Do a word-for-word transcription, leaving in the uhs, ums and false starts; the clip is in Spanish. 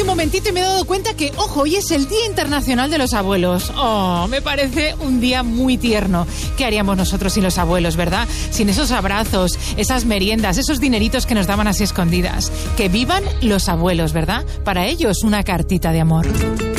un momentito y me he dado cuenta que, ojo, hoy es el Día Internacional de los Abuelos. Oh, me parece un día muy tierno. ¿Qué haríamos nosotros sin los abuelos, verdad? Sin esos abrazos, esas meriendas, esos dineritos que nos daban así escondidas. Que vivan los abuelos, ¿verdad? Para ellos, una cartita de amor.